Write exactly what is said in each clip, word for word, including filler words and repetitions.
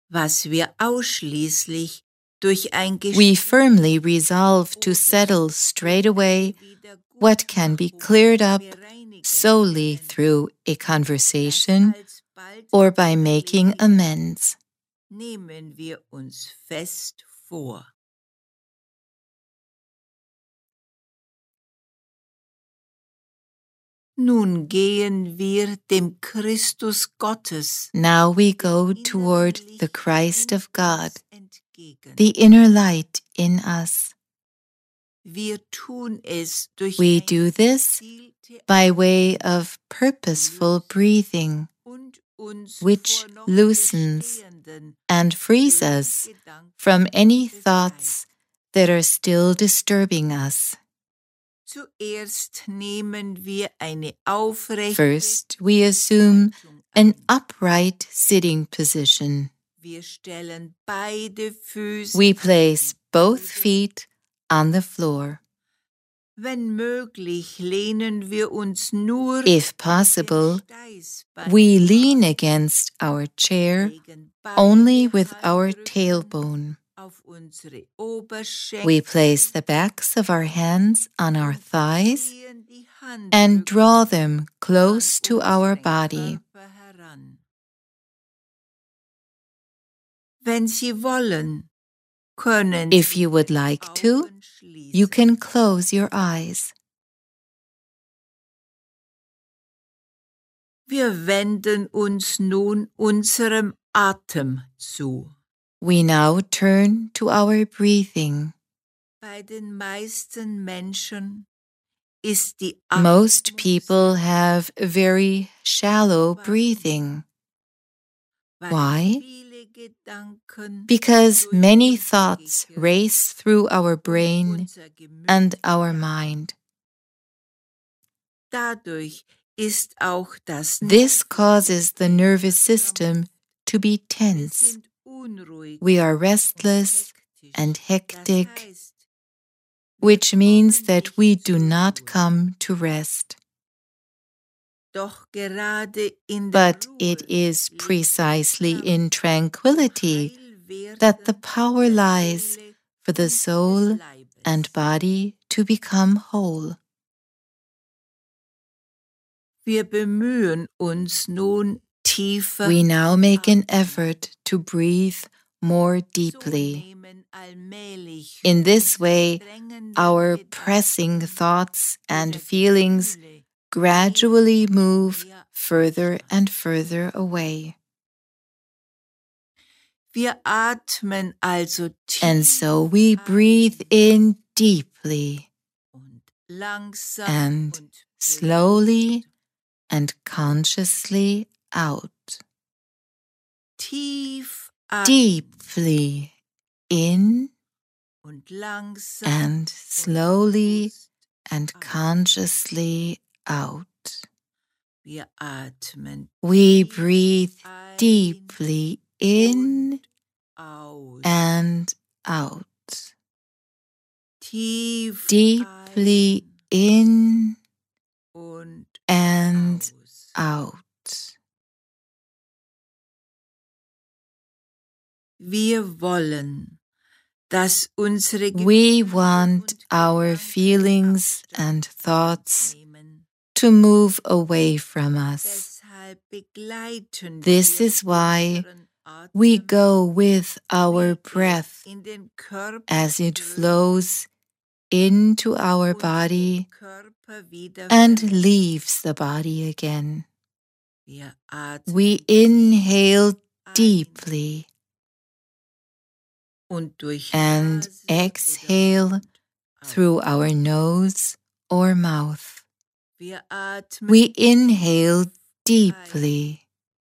was wir ausschließlich durch ein We firmly resolve to settle straight away what can be cleared up solely through a conversation or by making amends. Nehmen wir uns fest vor. Nun gehen wir dem Christus Gottes. Now we go toward the Christ of God, the inner light in us. Wir tun es durch We do this by way of purposeful breathing, which loosens and frees us from any thoughts that are still disturbing us. Zuerst nehmen wir eine aufrechte First, we assume an upright sitting position. Wir stellen beide Füße We place both feet on the floor. Wenn möglich, lehnen wir uns nur If possible, we lean against our chair only with our tailbone. auf unsere Oberschenkel. We place the backs of our hands on our thighs and draw them close to our body. Wenn Sie wollen, können If you would like to, you can close your eyes. Wir wenden uns nun unserem Atem zu. We now turn to our breathing. Bei den meisten Menschen ist die Most people have very shallow breathing. Why? Because many thoughts race through our brain and our mind. Dadurch ist auch das This causes the nervous system to be tense. We are restless and hectic, which means that we do not come to rest. Doch gerade in But it is precisely in tranquility that the power lies for the soul and body to become whole. Wir bemühen uns nun tiefer. We now make an effort to breathe more deeply. In this way, our pressing thoughts and feelings gradually move further and further away. Wir atmen also tief And so we breathe in deeply und langsam and und slowly and consciously out. Tief atmen Deeply in und langsam and slowly and consciously out. Wir atmen We breathe deeply in aus. and out. Tief Deeply in und and aus. out. Wir wollen, dass unsere We want our feelings and thoughts to move away from us. Deshalb begleiten This wir is why unseren Atem we go with our breath in den Körper as it flows into our und body den Körper wieder and verlässt. leaves the body again. Wir atmen We inhale deeply und durch and Nase oder exhale Mund through our nose or mouth. Wir atmen We inhale deeply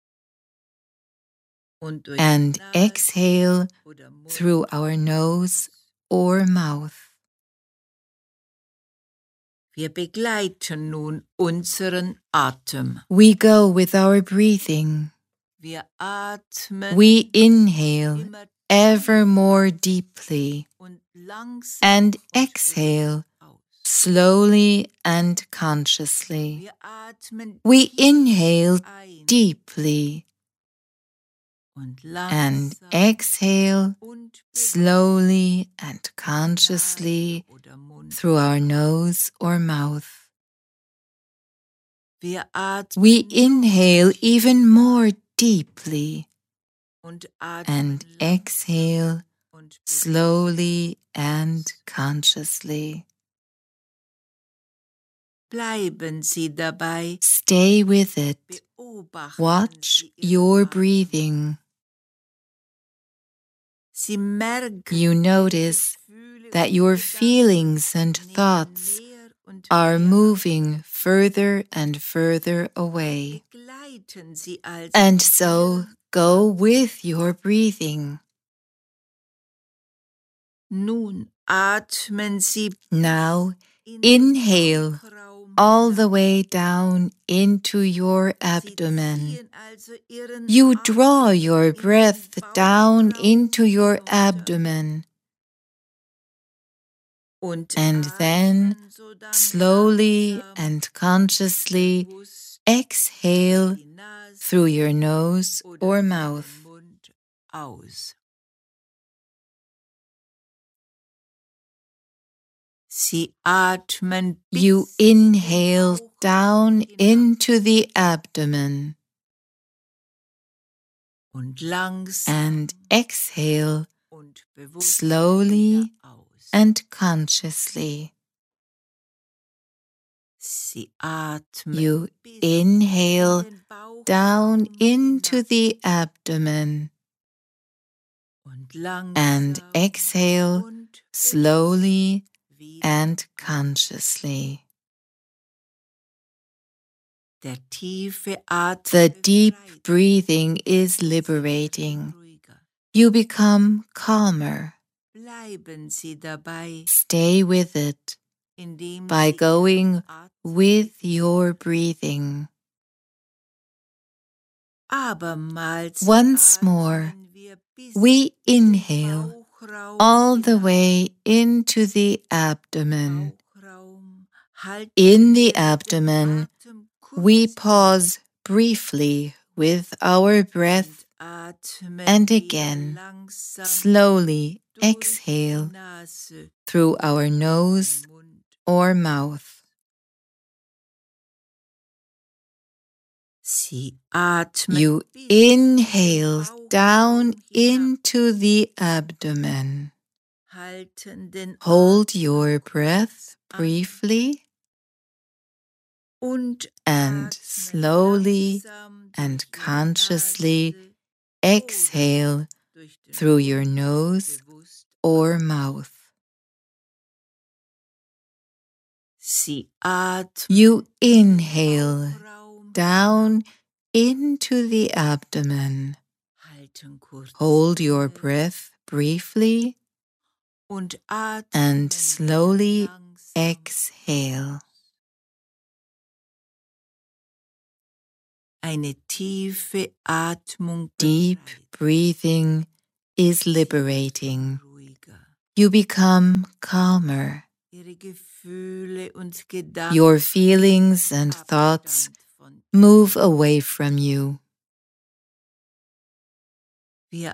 und durch and Nase exhale oder Mund through our nose or mouth. Wir begleiten nun unseren Atem. We go with our breathing. Wir atmen We inhale immer ever more deeply und langsam and und exhale aus. slowly and consciously. Wir atmen We tief inhale ein deeply and exhale slowly and consciously through our nose or mouth. We inhale even more deeply and exhale slowly and consciously. Bleiben Sie dabei. Stay with it. Watch your breathing. You notice that your feelings and thoughts are moving further and further away. And so go with your breathing. Now inhale all the way down into your abdomen. You draw your breath down into your abdomen. And then slowly and consciously exhale through your nose or mouth. You inhale down into the abdomen and exhale slowly and consciously. You inhale down into the abdomen and exhale slowly and consciously. The deep breathing is liberating. You become calmer. Stay with it by going with your breathing. Once more, we inhale all the way into the abdomen. In the abdomen, we pause briefly with our breath and again slowly exhale through our nose or mouth. You inhale down into the abdomen. Hold your breath briefly and slowly and consciously exhale through your nose or mouth. You inhale down into the abdomen. Hold your breath briefly and slowly exhale. Deep breathing is liberating. You become calmer. Your feelings and thoughts move away from you. We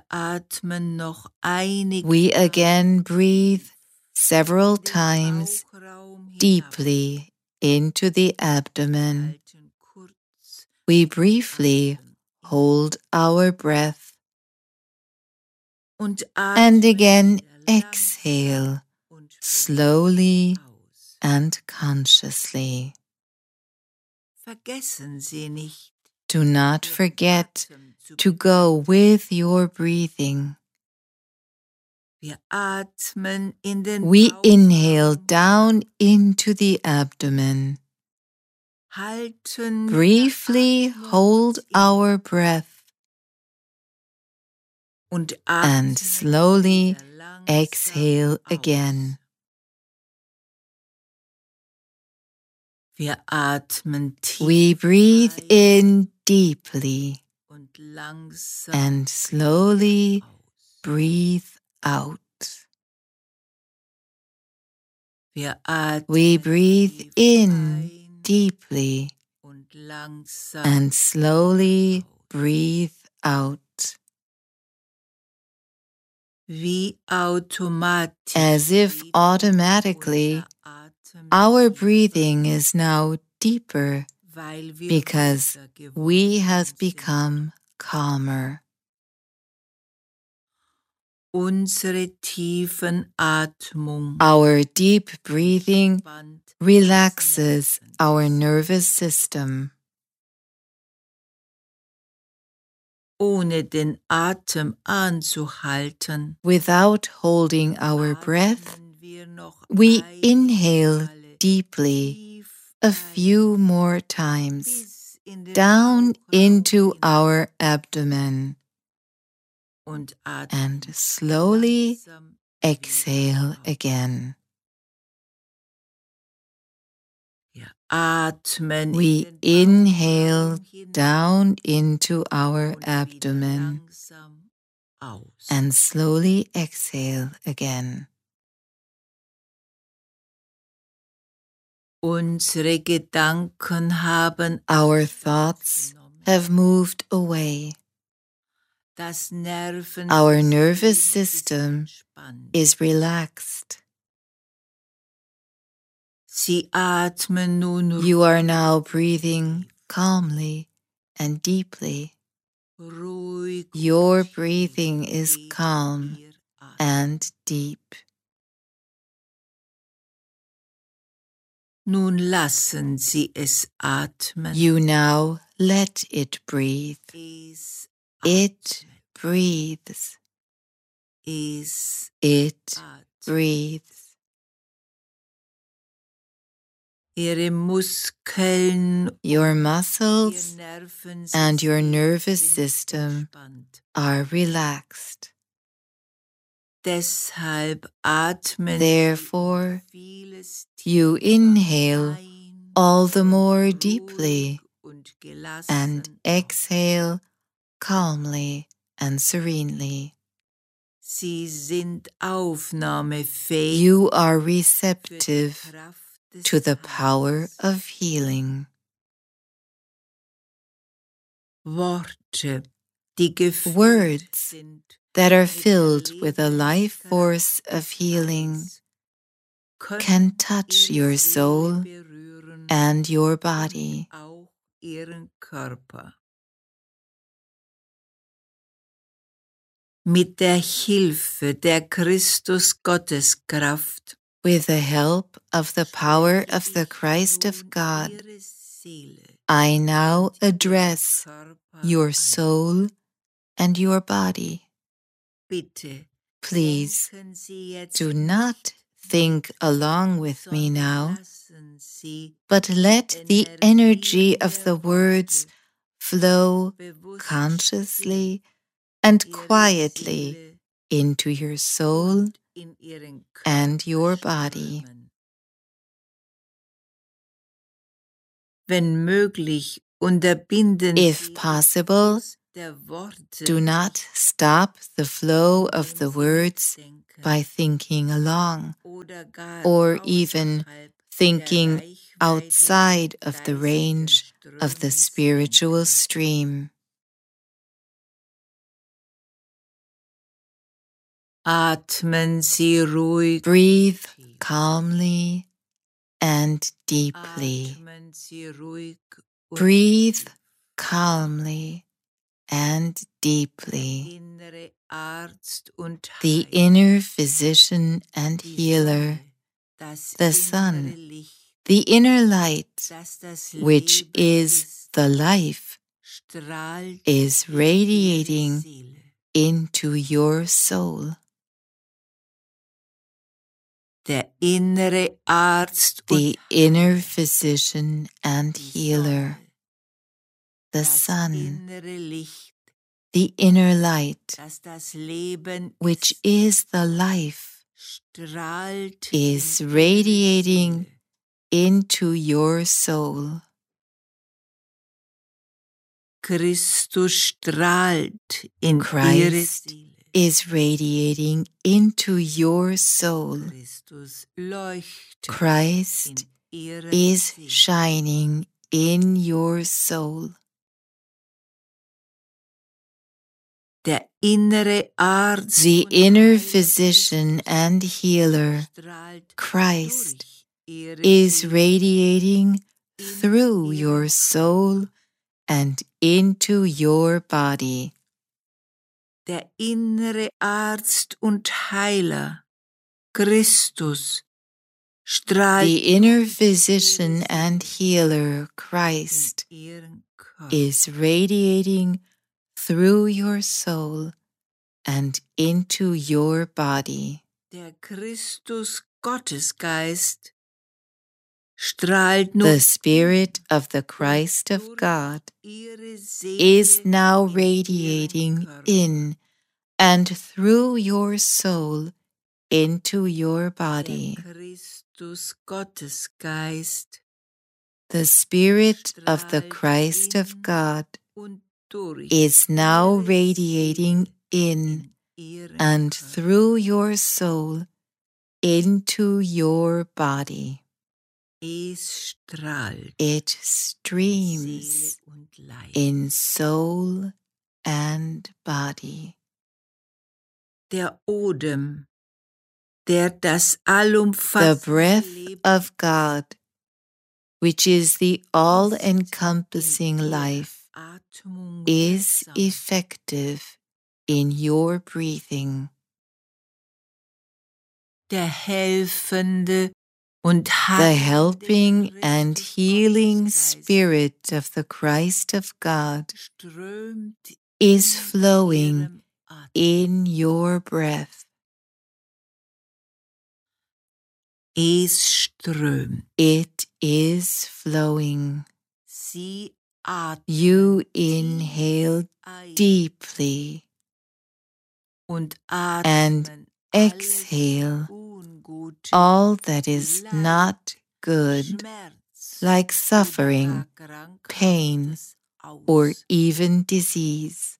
again breathe several times deeply into the abdomen. We briefly hold our breath and again exhale slowly and consciously. Do not forget to go with your breathing. We inhale down into the abdomen. Briefly hold our breath and slowly exhale again. We breathe in deeply and slowly breathe out. We breathe in deeply and slowly breathe out. Wie automatisch as if automatically our breathing is now deeper because we have become calmer. Unsere tiefen Atmung Our deep breathing relaxes our nervous system. Ohne den Atem anzuhalten, Without holding our breath, we inhale deeply a few more times down into our abdomen and slowly exhale again. We inhale down into our abdomen and slowly exhale again. Unsere Gedanken haben Our thoughts have moved away. Our nervous system is relaxed. Sie atmen nun You are now breathing calmly and deeply. ruhig. Your breathing is calm and deep. Nun lassen Sie es atmen. You now let it breathe. Es It breathes. Es It breathes. Ihre Muskeln, Your muscles and your nervous system are relaxed. Deshalb atmen Therefore, you inhale all the more deeply and exhale calmly and serenely. Sie sind aufnahmefähig. You are receptive to the power of healing. Worte, die gefüllt Words sind that are filled with the life force of healing can touch your soul and your body. Auch ihren Körper. Mit der Hilfe der Christus-Gotteskraft, With the help of the power of the Christ of God, ihre Seele, I now address Körper your an. soul and your body. Bitte, Please denken Sie jetzt do not think along with me sondern now, lassen Sie but let the energy of the words flow bewusst consciously and ihre quietly Seele into your soul in ihren and Körper your body. strömen. Wenn möglich, unterbinden If Sie possible, der Worte do not stop the flow of the words denken by thinking along oder gar or even außerhalb thinking der Reichweite outside des of the geistigen range of the Strömens spiritual denken. stream. Atmen Sie ruhig. Breathe calmly and deeply. Atmen Sie ruhig und Breathe tief. calmly and deeply. Innere Arzt und The Heiler, inner physician and die healer, Sonne, das the innere sun, Licht, the inner light, das das which Leben is ist, the life, strahlt is in Ihre radiating Seele. into your soul. Der innere Arzt und The inner physician and die healer, Sonne, the das sun, innere Licht, the inner light, das das Leben which ist, is the life, strahlt is in Ihre radiating Seele. into your soul. Christus strahlt in Ihre Christ Seele. is radiating into your soul. Christus leuchtet Christ in Ihrer is Seele. shining in your soul. Der innere Arzt The inner physician and healer, Christ, is radiating through your soul and into your body. Der innere Arzt und Heiler, Christus, strahlt The inner physician and healer, Christ, ihren Körper. is radiating through your soul and into your body. Der Christus Gottesgeist strahlt nun The Spirit of the Christ of God ihre Seele is now in ihren radiating Körper. in and through your soul into your Der body. Christus Gottesgeist The Spirit of the strahlt Christ of in God und durch is now ihre radiating Seele in ihren and Körper. through your soul into your body. Es strahlt It Seele streams und Leib. in soul and body. Der Odem, der das The allumfassende breath Leben of God, which is the all-encompassing in ihrer life, Atmung is wirksam. effective in your breathing. Der helfende und The heilende helping and Christus healing Gottesgeist Spirit of the Christ of God strömt is in flowing ihrem Atem. in your breath. Es strömt. It is flowing. Sie atmen You tief inhale ein deeply und and atmen exhale alles Ungute, all that wie is Leid, not good, Schmerz like oder suffering, gar pain, Krankhaftes or aus. even disease.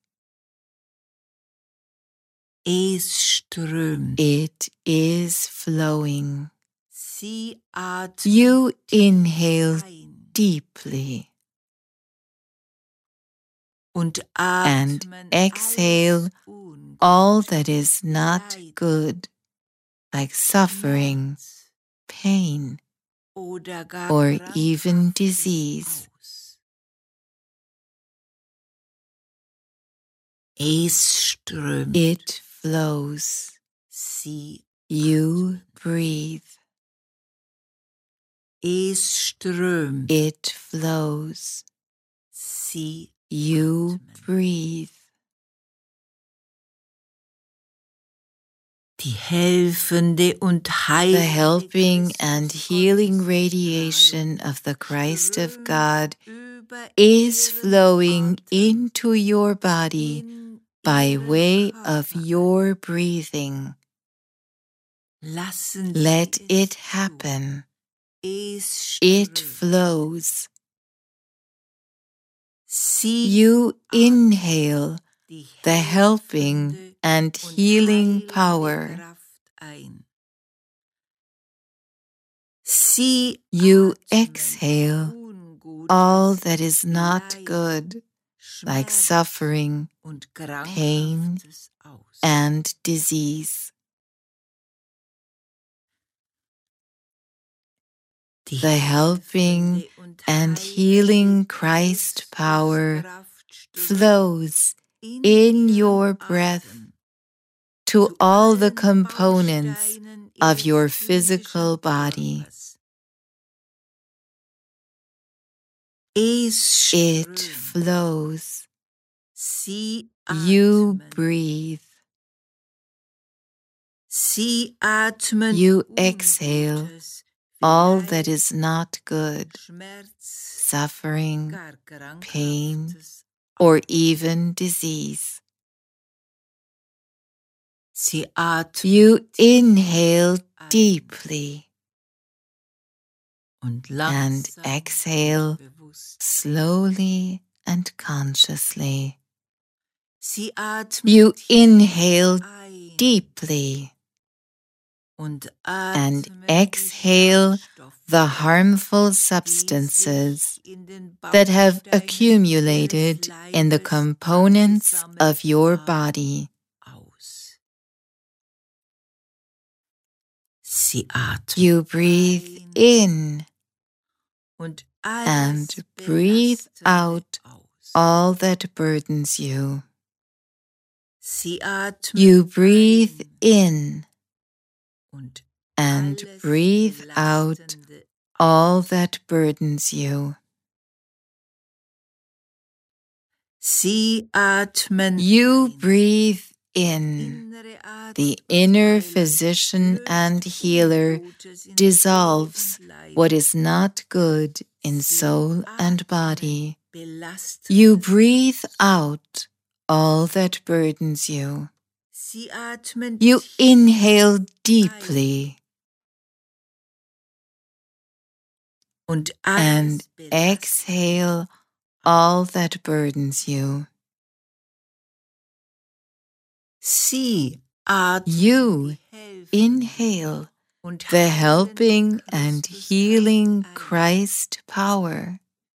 Es strömt. It is flowing. Sie atmen You tief inhale ein deeply und and atmen exhale alles Ungute, all that is not Leid, good, like suffering, Schmerz pain, oder gar or even Krankhaftes disease. aus. Es strömt. It flows. Sie You atmen. breathe. Es strömt. It flows. Sie You atmen. breathe. Die helfende und The heilende helping Christus and healing Gottesstrahlung radiation of the Christ of strömt God über is ihren flowing Atem into your body in by ihren way of Körper ein. your breathing. Lassen Let Sie es it zu. happen. Es It strömt. flows. Sie You atmen inhale die the helping helfende and und healing heilende power. Kraft ein. Sie You atmen exhale Ungutes, all that is not Leid, good, like Schmerz suffering und pain, Krankhaftes aus. and disease. Die The helping helfende und and heilende healing Christ power Christuskraft strömt flows in in Ihrem your breath Atem to zu all the allen components Bausteinen of Ihres your physischen physical body. Körpers. Es It strömt. flows. Sie You atmen. breathe. Sie atmen You exhale Ungutes wie all that Leid, is not good, Schmerz, suffering, gar pain, Krankhaftes or aus. even disease. Sie atmen You tief inhale ein deeply und and langsam exhale und bewusst. slowly and consciously. Sie atmen You tief inhale ein deeply and exhale the harmful substances that have accumulated in the components of your body. You breathe in and breathe out all that burdens you. You breathe in and breathe out all that burdens you. You breathe in. The inner physician and healer dissolves what is not good in soul and body. You breathe out all that burdens you. You inhale deeply and exhale all that burdens you. You inhale the helping and healing Christ power.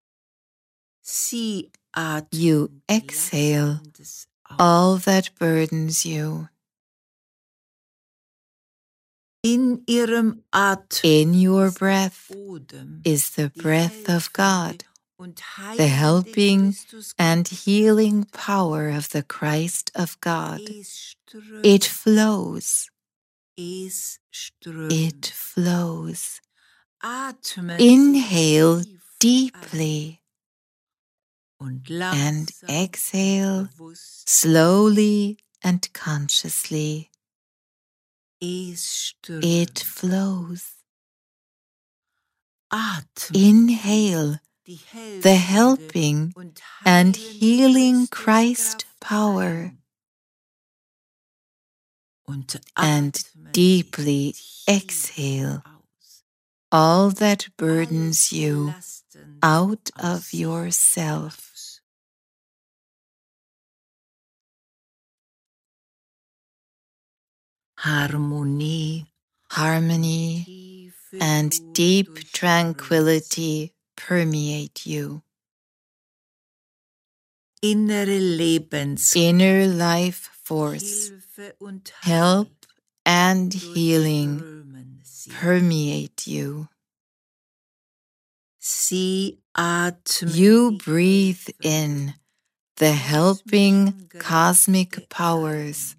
You exhale all that burdens you. In your breath is the breath of God, the helping and healing power of the Christ of God. It flows. It flows. Inhale deeply and exhale slowly and consciously. It flows. Inhale the helping and healing Christ power and deeply exhale all that burdens you out of yourself. Harmony, harmony, and deep tranquility permeate you. Inner life force, help and healing permeate you. You breathe in the helping cosmic powers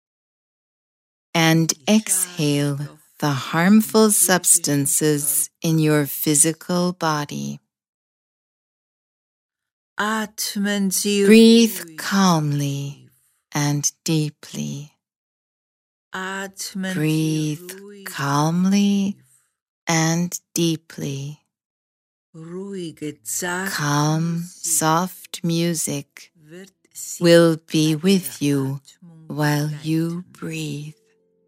and exhale the harmful substances in your physical body. Breathe calmly and deeply. Breathe calmly and deeply. Calm, soft music will be with you while you breathe.